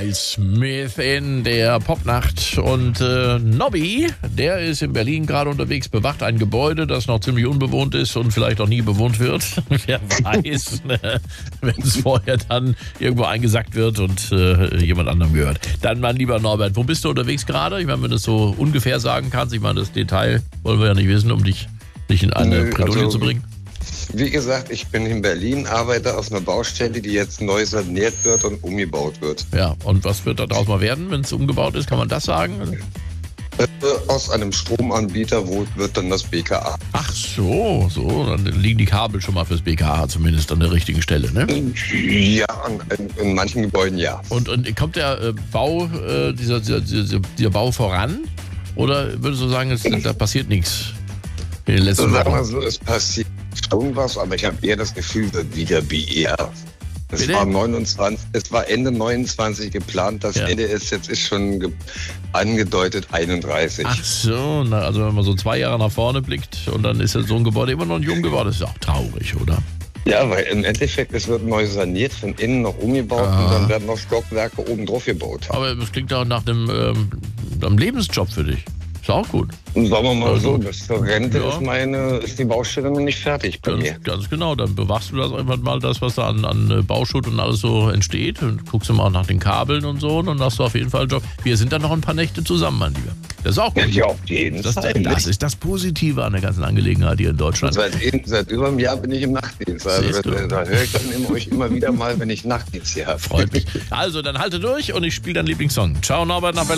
Miles Smith in der Popnacht. Und Nobby, der ist in Berlin gerade unterwegs, bewacht ein Gebäude, das noch ziemlich unbewohnt ist und vielleicht auch nie bewohnt wird. Wer weiß, wenn es vorher dann irgendwo eingesackt wird und jemand anderem gehört. Dann, mein lieber Norbert, wo bist du unterwegs gerade? Ich meine, wenn du das so ungefähr sagen kannst, ich meine, das Detail wollen wir ja nicht wissen, um dich nicht in eine Bredouille zu bringen. Wie gesagt, ich bin in Berlin, arbeite auf einer Baustelle, die jetzt neu saniert wird und umgebaut wird. Ja, und was wird da draus mal werden, wenn es umgebaut ist? Kann man das sagen? Aus einem Stromanbieter wird dann das BKA. Ach so, dann liegen die Kabel schon mal fürs BKA zumindest an der richtigen Stelle, ne? Ja, in manchen Gebäuden ja. Und kommt der Bau, dieser Bau voran? Oder würdest du sagen, da passiert nichts in den letzten Sagen wir Wochen? so, es passiert schon was, aber ich habe eher das Gefühl, wird wieder wie eher. Es war Ende 29 geplant, das Ende ist schon angedeutet 31. Ach so, also wenn man so 2 Jahre nach vorne blickt und dann ist ja so ein Gebäude immer noch nicht umgebaut, das ist auch traurig, oder? Ja, weil im Endeffekt, es wird neu saniert, von innen noch umgebaut und dann werden noch Stockwerke oben drauf gebaut. Aber das klingt auch nach einem Lebensjob für dich. Ist auch gut. Und sagen wir mal so, bis zur Rente ist die Baustelle noch nicht fertig bei mir. Ganz genau, dann bewachst du das einfach mal, das, was da an Bauschutt und alles so entsteht. Und guckst du mal nach den Kabeln und so, und dann hast du auf jeden Fall einen Job. Wir sind dann noch ein paar Nächte zusammen, mein Lieber. Das ist auch gut. Ja, auf jeden Fall. Das ist das Positive an der ganzen Angelegenheit hier in Deutschland. Seit über einem Jahr bin ich im Nachtdienst. Also da höre ich dann euch immer wieder mal, wenn ich Nachtdienst hier habe. Freut mich. Also, dann halte durch und ich spiele deinen Lieblingssong. Ciao, Norbert, nach Berlin.